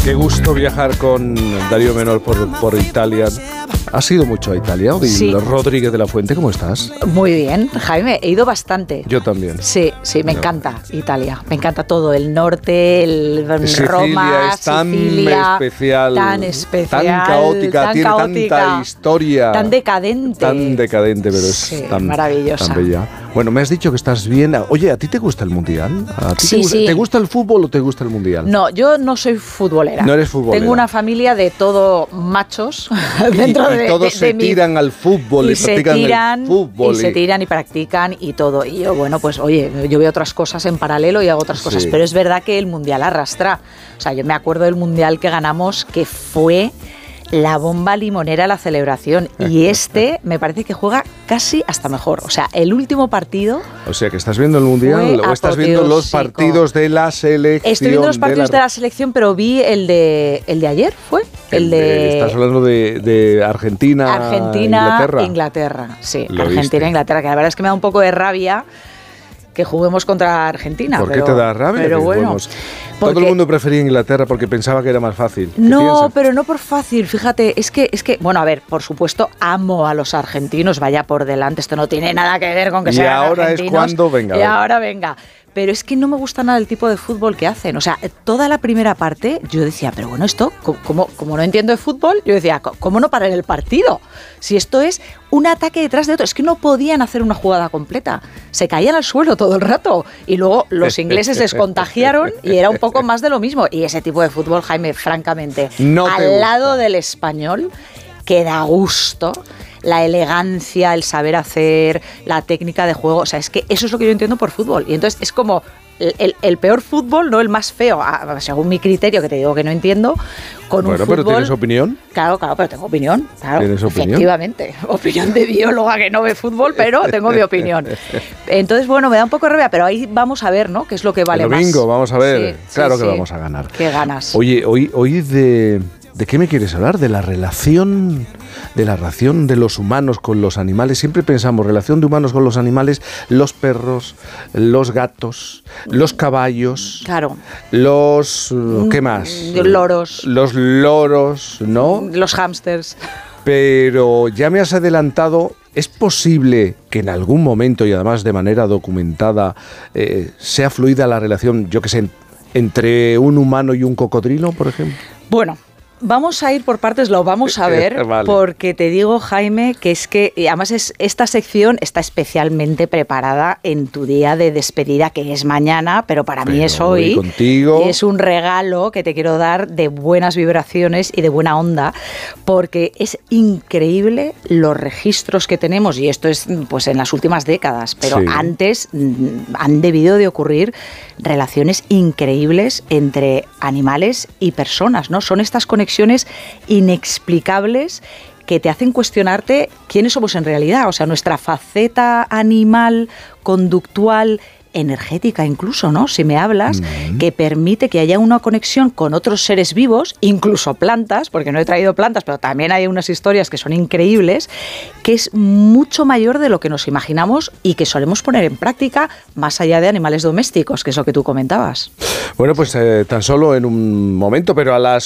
Qué gusto viajar con Darío Menor por Italia. ¿Has ido mucho a Italia? Sí. Rodríguez de la Fuente, ¿cómo estás? Muy bien, Jaime, he ido bastante. Yo también. Sí, me encanta Italia. Me encanta todo, el norte, Roma, es tan Sicilia, especial, tan caótica, tiene tanta historia. Tan decadente, pero es tan maravillosa. Tan bella. Bueno, me has dicho que estás bien. Oye, ¿a ti te gusta el Mundial? ¿A ti Sí. ¿Te gusta el fútbol o te gusta el Mundial? No, yo no soy futbolera. No eres futbolera. Tengo una familia de todo machos dentro y todos se tiran al fútbol y practican el fútbol. Y se tiran y practican y todo. Y yo, bueno, pues oye, yo veo otras cosas en paralelo y hago otras cosas. Pero es verdad que el Mundial arrastra. O sea, yo me acuerdo del Mundial que ganamos, que fue la bomba limonera la celebración. Y me parece que juega casi hasta mejor. O sea, el último partido... O sea, que estás viendo el Mundial o estás viendo los partidos de la selección. Estoy viendo los partidos de la selección, pero vi el de ayer, ¿fue? Estás hablando de Argentina, Inglaterra. Sí, Argentina-Inglaterra, que la verdad es que me da un poco de rabia que juguemos contra Argentina. ¿Por qué te da rabia? Pero bueno, todo el mundo prefería Inglaterra porque pensaba que era más fácil. No, pero no por fácil. Fíjate, es que, bueno, a ver, por supuesto, amo a los argentinos, vaya por delante. Esto no tiene nada que ver con que sean argentinos. Y ahora es cuando venga. Y ahora venga. Pero es que no me gusta nada el tipo de fútbol que hacen. O sea, toda la primera parte yo decía, pero bueno, esto, como no entiendo de fútbol, yo decía, ¿cómo no parar el partido? Si esto es un ataque detrás de otro. Es que no podían hacer una jugada completa. Se caían al suelo todo el rato. Y luego los ingleses les contagiaron y era un poco más de lo mismo. Y ese tipo de fútbol, Jaime, francamente, al lado del español, que da gusto. La elegancia, el saber hacer, la técnica de juego. O sea, es que eso es lo que yo entiendo por fútbol. Y entonces es como el peor fútbol, no el más feo, según mi criterio, que te digo que no entiendo, con un fútbol... Bueno, pero ¿tienes opinión? Claro, pero tengo opinión. Claro, ¿tienes opinión? Efectivamente. Opinión de bióloga que no ve fútbol, pero tengo mi opinión. Entonces, bueno, me da un poco de rabia, pero ahí vamos a ver, ¿no? ¿Qué es lo que vale más? El domingo, vamos a ver. Sí, claro que vamos a ganar. ¿Qué ganas? Oye, hoy ¿de qué me quieres hablar? De la relación de los humanos con los animales. Siempre pensamos, relación de humanos con los animales, los perros, los gatos, los caballos, claro, los... ¿qué más? Loros. Los loros, ¿no? Los hámsters. Pero ya me has adelantado, ¿es posible que en algún momento, y además de manera documentada, sea fluida la relación, yo qué sé, entre un humano y un cocodrilo, por ejemplo? Bueno, vamos a ir por partes, lo vamos a ver, vale. Porque te digo, Jaime, que es que, además esta sección está especialmente preparada en tu día de despedida, que es mañana, pero para mí es hoy. Contigo. Es un regalo que te quiero dar de buenas vibraciones y de buena onda, porque es increíble los registros que tenemos, y esto es pues en las últimas décadas, pero antes han debido de ocurrir relaciones increíbles entre animales y personas, ¿no? Son estas conexiones inexplicables que te hacen cuestionarte quiénes somos en realidad, o sea, nuestra faceta animal, conductual, energética incluso, ¿no? Si me hablas, que permite que haya una conexión con otros seres vivos, incluso plantas, porque no he traído plantas, pero también hay unas historias que son increíbles, que es mucho mayor de lo que nos imaginamos y que solemos poner en práctica más allá de animales domésticos, que es lo que tú comentabas. Bueno, pues tan solo en un momento, pero a las